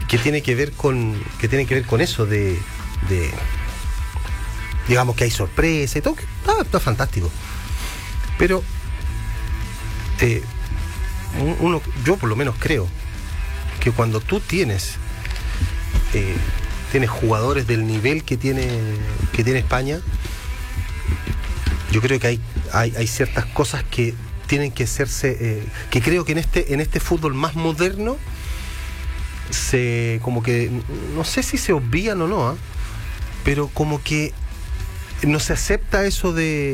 que tiene que ver con eso de digamos que hay sorpresa y todo, está fantástico. Pero yo por lo menos creo que cuando tú tienes jugadores del nivel que tiene España, yo creo que hay ciertas cosas que tienen que hacerse, que creo que en este fútbol más moderno como que no sé si se obvían o no, pero como que no se acepta eso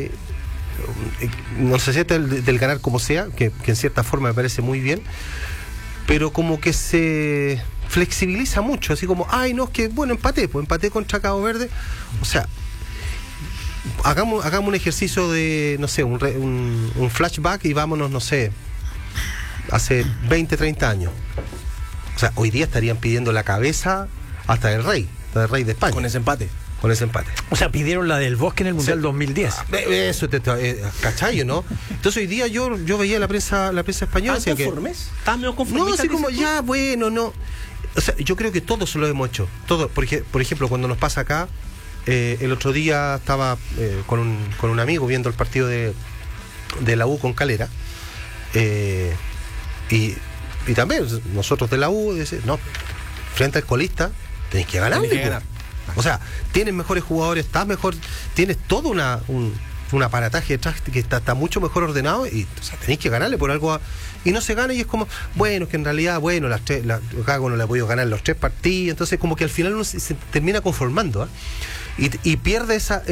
no se acepta del ganar como sea, que en cierta forma me parece muy bien, pero como que se flexibiliza mucho, así como, ay, no, es que, bueno, empaté contra Cabo Verde. O sea, hagamos un ejercicio de, no sé, un flashback y vámonos, no sé, hace 20, 30 años. O sea, hoy día estarían pidiendo la cabeza hasta del rey de España. Con ese empate. O sea, pidieron la del Bosque en el Mundial 2010. Eso, ¿cachai, no? Entonces hoy día yo veía la prensa española. ¿Están conformes? ¿Están medio conformistas? No, así como, ya, bueno, no. O sea, yo creo que todos lo hemos hecho. Todos, por ejemplo, cuando nos pasa acá, el otro día estaba con un amigo viendo el partido de la U con Calera. Y también nosotros de la U, no, frente al colista, tenéis que ganar. O sea, tienes mejores jugadores, estás mejor, tienes todo un aparataje detrás que está mucho mejor ordenado y, o sea, tenéis que ganarle por algo y no se gana, y es como, bueno, es que en realidad, bueno, cada uno le ha podido ganar los 3 partidos, entonces como que al final uno se termina conformando, y pierde esa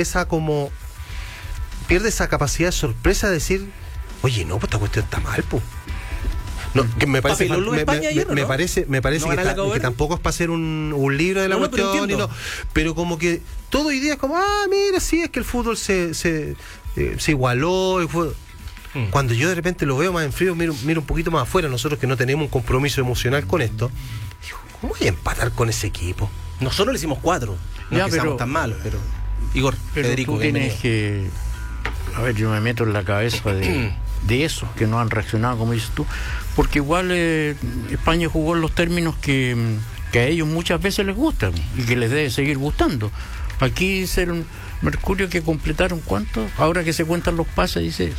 capacidad de sorpresa de decir, oye, no, pues esta cuestión está mal, pues. No, que me parece me parece que tampoco es para hacer un libro de la cuestión, pero como que todo hoy día es como, mira, sí, es que el fútbol se igualó, cuando yo de repente lo veo más en frío, miro un poquito más afuera, nosotros que no tenemos un compromiso emocional con esto, digo, ¿cómo voy a empatar con ese equipo? Nosotros le hicimos 4, no es que seamos tan malos, pero Igor, pero Federico, tú tienes que, a ver, yo me meto en la cabeza de esos que no han reaccionado como dices tú, porque igual España jugó en los términos que a ellos muchas veces les gustan y que les debe seguir gustando. Aquí dice el Mercurio que completaron, ¿cuánto? Ahora que se cuentan los pases, dice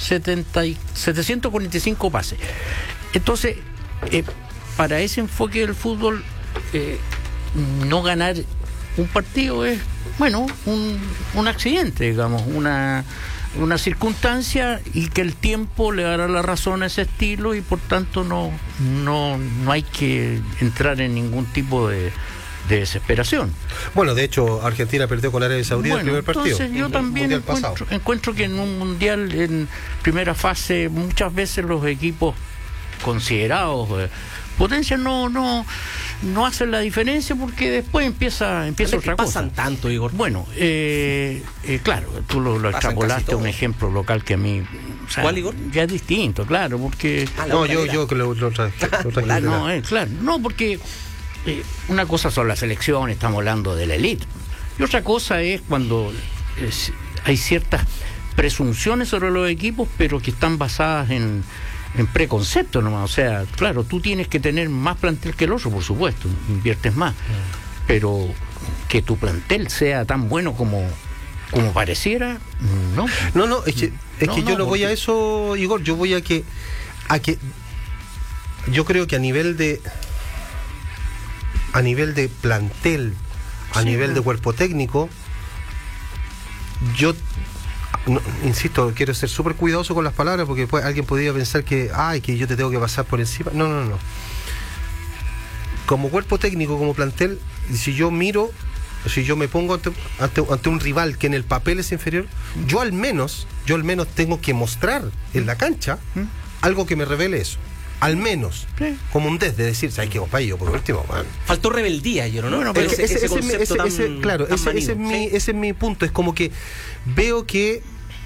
745 pases. Entonces, para ese enfoque del fútbol, no ganar un partido es, bueno, un accidente, digamos, una circunstancia, y que el tiempo le dará la razón a ese estilo, y por tanto no hay que entrar en ningún tipo de desesperación. Bueno, de hecho, Argentina perdió con Arabia Saudita el primer partido. Entonces yo también encuentro que en un mundial en primera fase muchas veces los equipos considerados potencia no hacen la diferencia, porque después empieza otra cosa. Pasan tanto, Igor. Bueno, claro, tú lo extrapolaste a un ejemplo local que a mí, o sea, ¿cuál, Igor? Ya es distinto, claro, porque yo que lo traje. Claro, no, porque una cosa son las selecciones, estamos hablando de la élite, y otra cosa es cuando hay ciertas presunciones sobre los equipos, pero que están basadas en preconceptos nomás. O sea, claro, tú tienes que tener más plantel que el otro, por supuesto, inviertes más, pero que tu plantel sea tan bueno como pareciera, no, es que yo no voy a eso, Igor. Yo voy a que yo creo que a nivel de plantel, a nivel de cuerpo técnico, yo insisto, quiero ser súper cuidadoso con las palabras, porque después alguien podría pensar que yo te tengo que pasar por encima. No. Como cuerpo técnico, como plantel, si yo me pongo ante un rival que en el papel es inferior, yo al menos tengo que mostrar en la cancha algo que me revele eso. Al menos, como un test de decir, ¿sabes qué, compadre? Yo por último, man. Faltó rebeldía, yo, ¿no? Bueno, pero ese es mi punto. Es como que veo que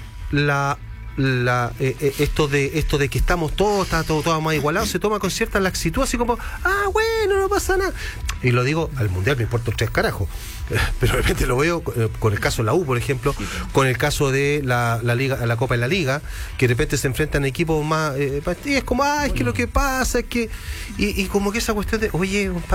esto de que estamos está todo más igualado, se toma con cierta laxitud, así como, bueno, no pasa nada. Y lo digo, al mundial me importa un 3 carajos. Pero de repente lo veo con el caso de la U, por ejemplo, con el caso de la Liga, la Copa de la Liga, que de repente se enfrentan equipos más, y es como, es que lo que pasa es que, y como que esa cuestión de, oye,